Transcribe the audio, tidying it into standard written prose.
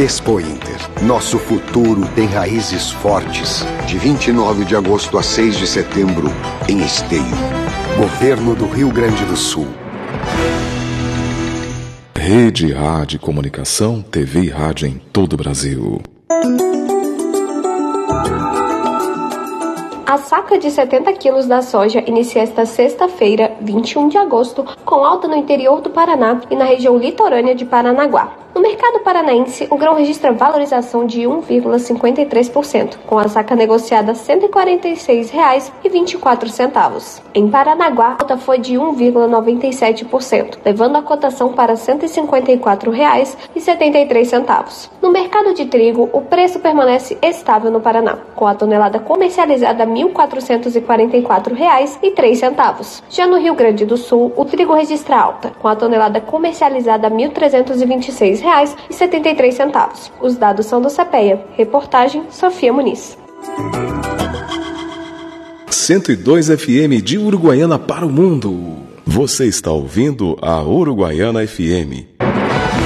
Expo Inter. Nosso futuro tem raízes fortes. De 29 de agosto a 6 de setembro, em Esteio. Governo do Rio Grande do Sul. Rede A de Comunicação, TV e rádio em todo o Brasil. A saca de 70 quilos da soja inicia esta sexta-feira, 21 de agosto, com alta no interior do Paraná e na região litorânea de Paranaguá. No mercado paranaense, o grão registra valorização de 1,53%, com a saca negociada R$ 146,24. Em Paranaguá, a alta foi de 1,97%, levando a cotação para R$ 154,73. No mercado de trigo, o preço permanece estável no Paraná, com a tonelada comercializada R$ 1.444,03. Já no Rio Grande do Sul, o trigo registra alta, com a tonelada comercializada R$ 1.326,73. Os dados são do CPEA. Reportagem Sofia Muniz. 102 FM de Uruguaiana para o mundo. Você está ouvindo a Uruguaiana FM